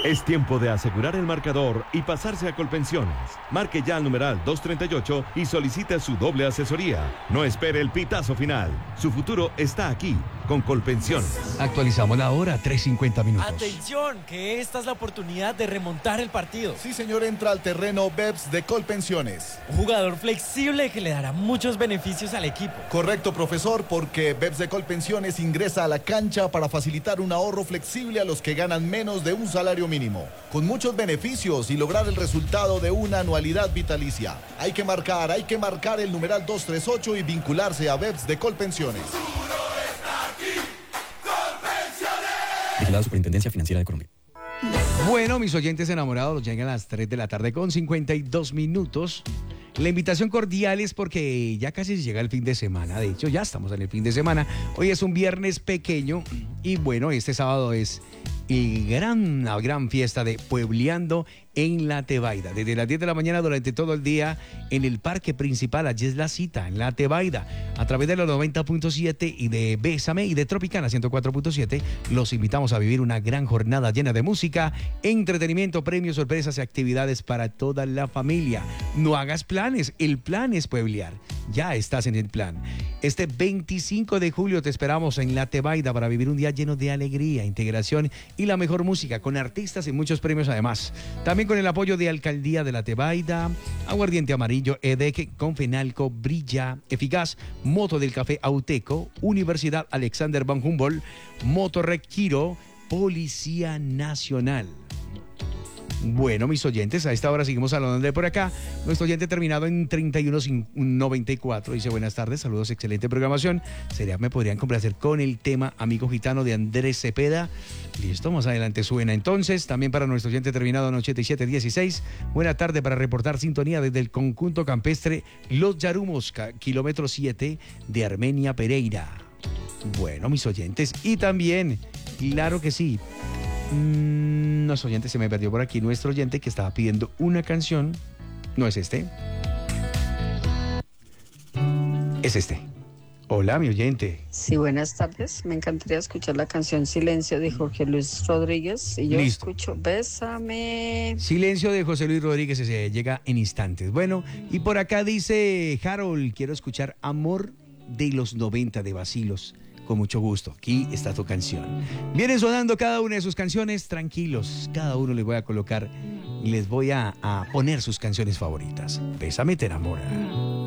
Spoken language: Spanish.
Es tiempo de asegurar el marcador y pasarse a Colpensiones. Marque ya al numeral 238 y solicite su doble asesoría. No espere el pitazo final. Su futuro está aquí, con Colpensiones. Actualizamos la hora, 3:50 minutos. Atención, que esta es la oportunidad de remontar el partido. Sí, señor, entra al terreno BEPS de Colpensiones. Un jugador flexible que le dará muchos beneficios al equipo. Correcto, profesor, porque BEPS de Colpensiones ingresa a la cancha para facilitar un ahorro flexible a los que ganan menos de un salario mínimo, con muchos beneficios y lograr el resultado de una anualidad vitalicia. Hay que marcar el numeral 238 y vincularse a BEPS de Colpensiones. Vigilado Superintendencia Financiera de Colombia. Bueno, mis oyentes enamorados, llegan a las 3 de la tarde con 52 minutos. La invitación cordial es porque ya casi se llega el fin de semana. De hecho, ya estamos en el fin de semana. Hoy es un viernes pequeño y bueno, este sábado es la gran fiesta de Puebleando en La Tebaida. Desde las 10 de la mañana durante todo el día en el parque principal. Allí es la cita, en La Tebaida. A través de los 90.7 y de Bésame y de Tropicana 104.7 los invitamos a vivir una gran jornada llena de música, entretenimiento, premios, sorpresas y actividades para toda la familia. No hagas planes, el plan es pueblear. Ya estás en el plan. Este 25 de julio te esperamos en La Tebaida para vivir un día lleno de alegría, integración y la mejor música, con artistas y muchos premios además. También con el apoyo de Alcaldía de La Tebaida, Aguardiente Amarillo, EDEC, Confenalco, Brilla, Eficaz, Moto del Café Auteco, Universidad Alexander von Humboldt, Motorrec Quiro, Policía Nacional. Bueno, mis oyentes, a esta hora seguimos hablando de por acá. Nuestro oyente terminado en 3194 dice: buenas tardes, saludos, excelente programación. ¿Me podrían complacer con el tema Amigo Gitano de Andrés Cepeda? Listo, más adelante suena entonces. También para nuestro oyente terminado en 8716, buena tarde para reportar sintonía desde el conjunto campestre Los Yarumos, kilómetro 7 de Armenia Pereira. Bueno, mis oyentes, y también, claro que sí, nuestro oyente se me perdió por aquí. Nuestro oyente que estaba pidiendo una canción. No es este. Es este. Hola, mi oyente. Sí, buenas tardes. Me encantaría escuchar la canción Silencio de Jorge Luis Rodríguez. Y yo Listo. escucho Bésame. Silencio de José Luis Rodríguez, se llega en instantes. Bueno, y por acá dice Harold: quiero escuchar Amor de los 90 de Bacilos. Con mucho gusto, aquí está tu canción. Vienen sonando cada una de sus canciones, tranquilos. Cada uno les voy a colocar, les voy a poner sus canciones favoritas. Bésame, te enamora.